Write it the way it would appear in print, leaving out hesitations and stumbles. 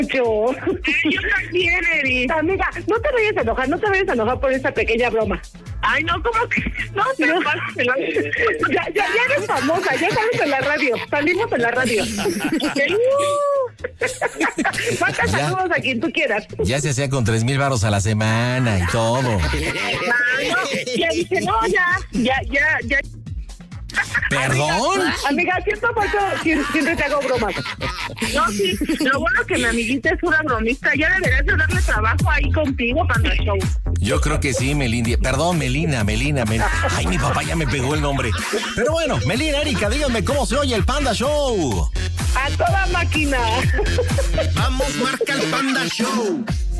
Yo. Yo también, Eri. Amiga, no te vayas a enojar por esa pequeña broma. Ay, no, ¿cómo que? No, pero ya eres famosa, ya sales en la radio. Salimos en la radio. Manda saludos a quien tú quieras. Ya se hacía con 3,000 varos a la semana y todo. Ya dije, no, ya. ¿Perdón? Amiga, siento mucho, siempre te hago bromas. No, sí, lo bueno que mi amiguita es una bromista. Ya deberías de darle trabajo ahí contigo, Panda Show. Yo creo que sí, Melinda. Perdón, Melina. Ay, mi papá ya me pegó el nombre. Pero bueno, Melina, Erika, díganme cómo se oye el Panda Show. A toda máquina. Vamos, marca el Panda Show.